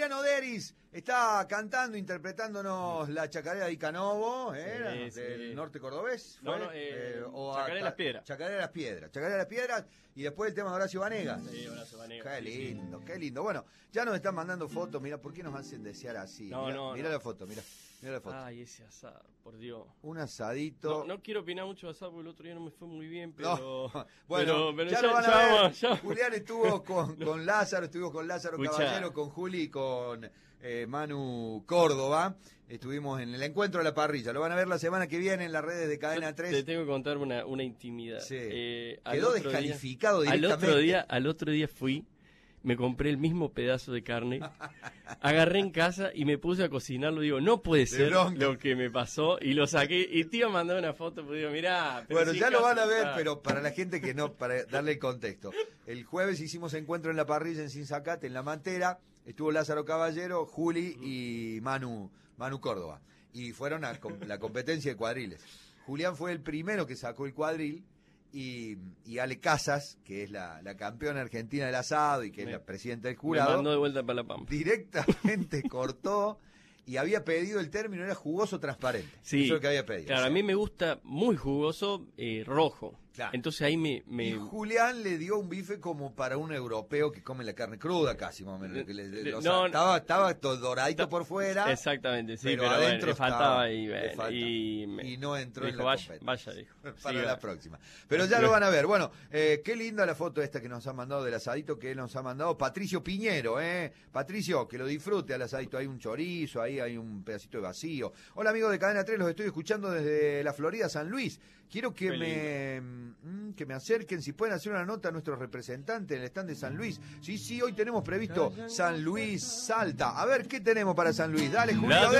Julián Oderis está cantando, interpretándonos la chacarera de Icanovo, del norte cordobés. No, Chacarera de las Piedras. Chacarera de las Piedras, y después el tema de Horacio Vanegas. Sí, Horacio Vanegas. Qué lindo. Bueno, ya nos están mandando fotos, mira, ¿por qué nos hacen desear así? Mira la foto, mira la foto. Ay, ese asado, por Dios. Un asadito. No quiero opinar mucho de asado porque el otro día no me fue muy bien, pero... No. Bueno, pero ya lo van a ver. Ya. Julián estuvo con Lázaro, Caballero, con Juli y con Manu Córdoba. Estuvimos en el encuentro de la parrilla. Lo van a ver la semana que viene en las redes de Cadena 3. Te tengo que contar una intimidad. Sí. Quedó descalificado directamente. Al otro día fui, me compré el mismo pedazo de carne, agarré en casa y me puse a cocinarlo. Digo, no puede ser lo que me pasó, y lo saqué. Y te iba a mandar una foto, pues digo, mirá. Bueno, ya lo van a ver, pero para la gente que no, para darle el contexto. El jueves hicimos encuentro en la parrilla en Sinzacate, en La Mantera. Estuvo Lázaro Caballero, Juli y Manu Córdoba. Y fueron a la competencia de cuadriles. Julián fue el primero que sacó el cuadril. Y Ale Casas, que es la campeona argentina del asado y que es la presidenta del jurado, me mandó de vuelta para La Pampa. Directamente cortó y había pedido el término, era jugoso transparente. Sí, eso es lo que había pedido. Claro, a mí me gusta muy jugoso, rojo. Claro. Entonces ahí me... Y Julián le dio un bife como para un europeo que come la carne cruda casi, más o menos. Estaba todo doradito por fuera. Exactamente, sí, pero adentro bueno, le faltaba y no entró dijo, en la competencia. Vaya, dijo. Para la próxima. Pero ya lo van a ver. Bueno, qué linda la foto esta que nos ha mandado del asadito, que nos ha mandado Patricio Piñero, Patricio, que lo disfrute al asadito. Hay un chorizo, ahí hay un pedacito de vacío. Hola amigos de Cadena 3, los estoy escuchando desde la Florida, San Luis. Quiero que me acerquen, si pueden hacer una nota a nuestros representantes en el stand de San Luis. Sí, hoy tenemos previsto San Luis Salta. A ver, ¿qué tenemos para San Luis? Dale, Julio.